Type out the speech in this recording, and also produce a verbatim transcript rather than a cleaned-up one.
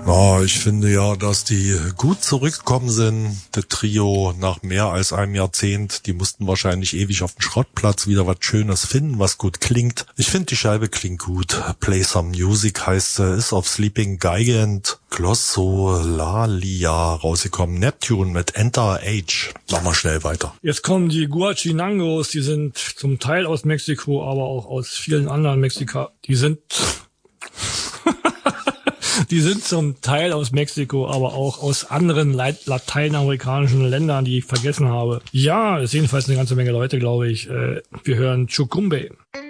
Ja, ich finde ja, dass die gut zurückgekommen sind. Das Trio nach mehr als einem Jahrzehnt, die mussten wahrscheinlich ewig auf dem Schrottplatz wieder was Schönes finden, was gut klingt. Ich finde, die Scheibe klingt gut. Play Some Music heißt sie, ist auf Sleeping Gigant Glossolalia rausgekommen. Neptune mit Enter Age. Machen wir schnell weiter. Jetzt kommen die Guachinangos, die sind zum Teil aus Mexiko, aber auch aus vielen anderen Mexika. Die sind... Die sind zum Teil aus Mexiko, aber auch aus anderen lateinamerikanischen Ländern, die ich vergessen habe. Ja, ist jedenfalls eine ganze Menge Leute, glaube ich. Wir hören Chucumbe.